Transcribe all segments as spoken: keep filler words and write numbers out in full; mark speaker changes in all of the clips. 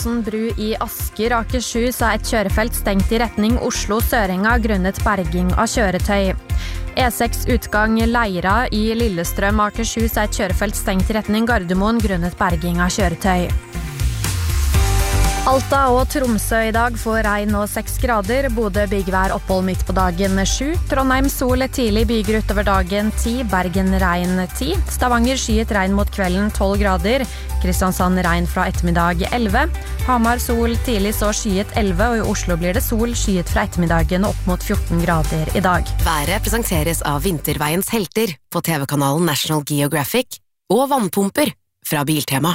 Speaker 1: Bru i Asker, Akershus er et kjørefelt stengt i retning Oslo-Sørenga grunnet berging av kjøretøy. E seks utgang Leira i Lillestrøm, Akershus er et kjørefelt stengt i retning Gardermoen grunnet berging av kjøretøy. Alta og Tromsø i dag får regn og seks grader, Bodø byggvær opphold midt på dagen sju, Trondheim sol tidlig byger utover dagen ti, Bergen regn ti, Stavanger skyet regn mot kvelden tolv grader, Kristiansand regn fra ettermiddag elleve, Hamar sol tidlig så skyet elleve, og i Oslo blir det sol skyet fra ettermiddagen opp mot fjorten grader i dag.
Speaker 2: Været presenteres av Vinterveiens helter på T V-kanalen National Geographic og vannpumper fra Biltema.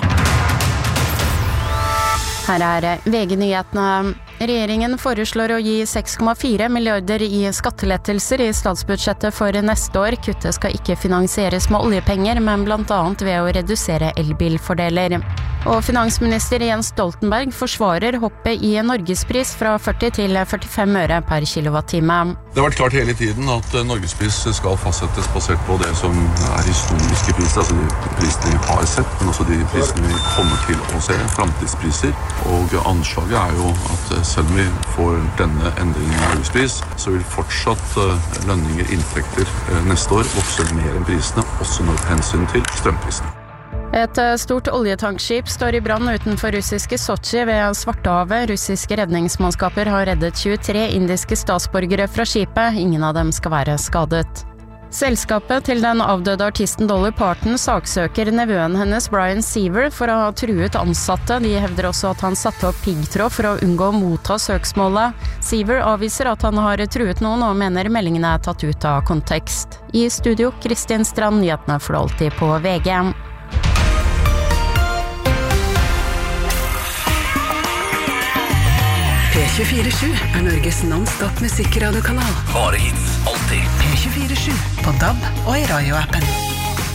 Speaker 3: Her er V G-nyhetene. Regjeringen foreslår å gi seks komma fire milliarder i skattelettelser i statsbudsjettet for neste år. Kuttet skal ikke finansieres med oljepenger, men blant annet ved å redusere elbilfordeler. Og finansminister Jens Stoltenberg forsvarer hoppet i Norgespris fra førti til førtifem øre per kilowattime.
Speaker 4: Det har vært klart hele tiden at Norgespris skal fastsettes basert på det som er historiske priser, altså de prisene vi har sett, men også de prisene vi kommer til å se, fremtidspriser. Og anslaget er jo at selv om vi får denne endringen i Norgespris, så vil fortsatt lønninger, inntekter neste år vokse mer enn prisene, også med hensyn til strømprisene.
Speaker 3: Et stort oljetankskip står i brann utenfor russiske Sochi ved Svartehavet. Russiske redningsmannskaper har reddet tjuetre indiske statsborgere fra skipet. Ingen av dem skal være skadet. Selskapet til den avdøde artisten Dolly Parton saksøker nevøen hennes Brian Seaver for å ha truet ansatte. De hevder også at han satte opp piggtråd for å unngå å motta søksmålet. Seaver avviser at han har truet noen og mener meldingene er tatt ut av kontekst. I studio, Kristin Strand, nyhetene for alltid på V G.
Speaker 5: P tjuefire sju er Norges non-stop musikkradio-kanal.
Speaker 6: Bare hits, alltid.
Speaker 5: P tjuefire sju på D A B og i radioappen.